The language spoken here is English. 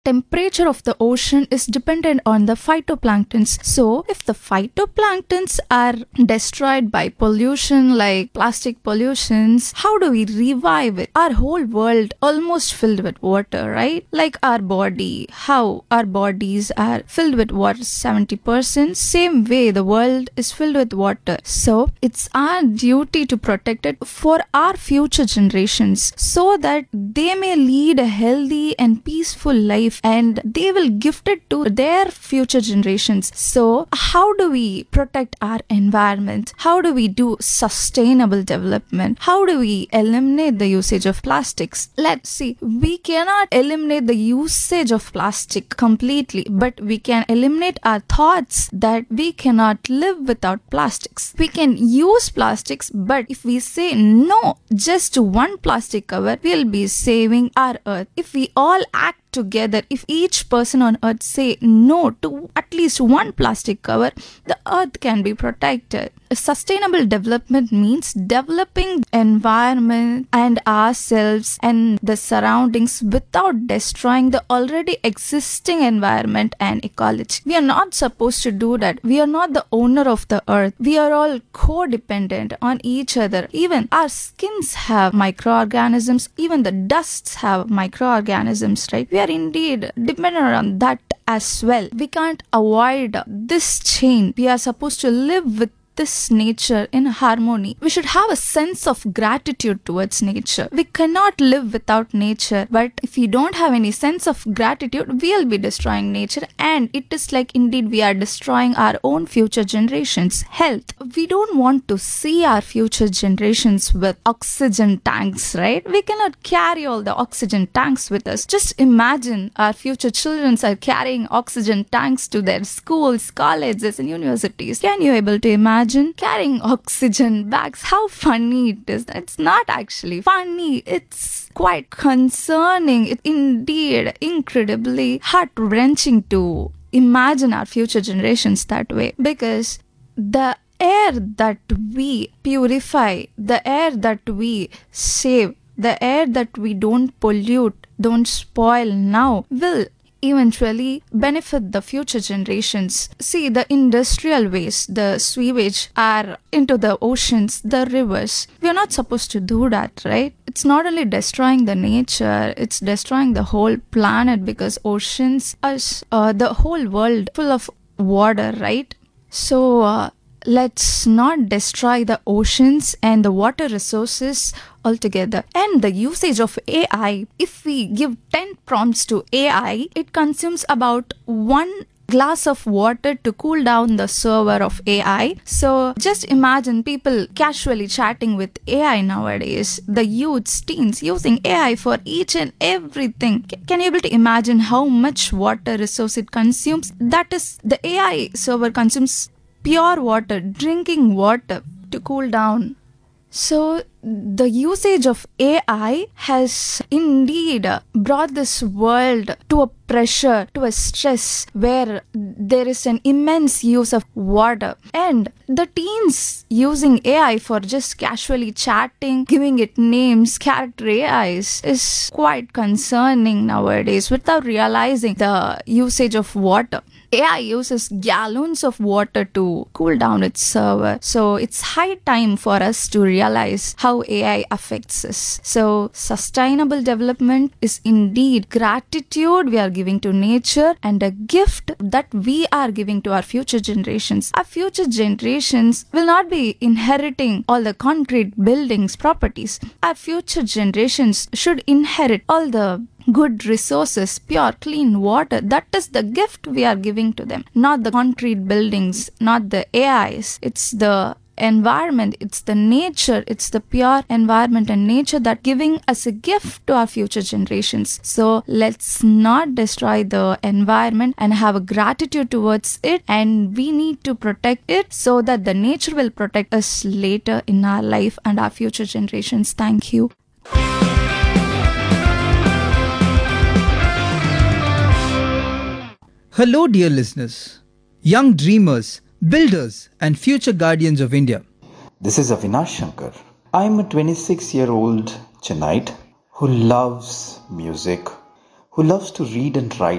temperature of the ocean is dependent on the phytoplanktons. So if the phytoplanktons are destroyed by pollution like plastic pollutions, how do we revive it? Our whole world almost filled with water, right? Like our body, how our bodies are filled with water 70%, same way the world is filled with water. So it's our duty to protect it for our future generations so that they may lead a healthy and peaceful life and they will gift it to their future generations. So how do we protect our environment? How do we do sustainable development? How do we eliminate the usage of plastics? Let's see. We cannot eliminate the usage of plastic completely, but we can eliminate our thoughts that we cannot live without plastics. We can use plastics, but if we say no just to one plastic cover, we'll be saving our earth. If we all act together, if each person on earth say no to at least one plastic cover, the earth can be protected. Sustainable development means developing environment and ourselves and the surroundings without destroying the already existing environment and ecology. We are not supposed to do that. We are not the owner of the earth. We are all codependent on each other. Even our skins have microorganisms. Even the dusts have microorganisms, right? We are indeed dependent on that as well. We can't avoid this chain. We are supposed to live with this nature in harmony. We should have a sense of gratitude towards nature. We cannot live without nature, but if we don't have any sense of gratitude, we'll be destroying nature, and it is like indeed we are destroying our own future generations' health. We don't want to see our future generations with oxygen tanks, right? We cannot carry all the oxygen tanks with us. Just imagine our future children are carrying oxygen tanks to their schools, colleges, and universities. Can you able to imagine carrying oxygen bags? How funny it is. It's not actually funny. It's quite concerning. It's indeed incredibly heart-wrenching to imagine our future generations that way, because the air that we purify, the air that we save, the air that we don't pollute, don't spoil now will eventually benefit the future generations. See, the industrial waste, the sewage are into the oceans, the rivers. We are not supposed to do that, right? It's not only destroying the nature, it's destroying the whole planet, because oceans are the whole world full of water, right? So let's not destroy the oceans and the water resources altogether. And the usage of AI, if we give 10 prompts to AI, it consumes about 1 glass of water to cool down the server of AI. So just imagine people casually chatting with AI nowadays. The youths, teens using AI for each and everything. Can you able to imagine how much water resource it consumes? That is, the AI server consumes pure water, drinking water to cool down. So the usage of AI has indeed brought this world to a pressure, to a stress where there is an immense use of water. And the teens using AI for just casually chatting, giving it names, character AIs is quite concerning nowadays without realizing the usage of water. AI uses gallons of water to cool down its server. So it's high time for us to realize how AI affects us. So sustainable development is indeed gratitude we are giving to nature and a gift that we are giving to our future generations. Our future generations will not be inheriting all the concrete buildings, properties. Our future generations should inherit all the good resources, pure, clean water. That is the gift we are giving to them. Not the concrete buildings, not the AIs. It's the environment, it's the nature, it's the pure environment and nature that giving us a gift to our future generations. So let's not destroy the environment and have a gratitude towards it, and we need to protect it so that the nature will protect us later in our life and our future generations. Thank you. Hello, dear listeners, young dreamers, builders, and future guardians of India. This is Avinash Shankar. I'm a 26-year-old Chennite who loves music, who loves to read and write.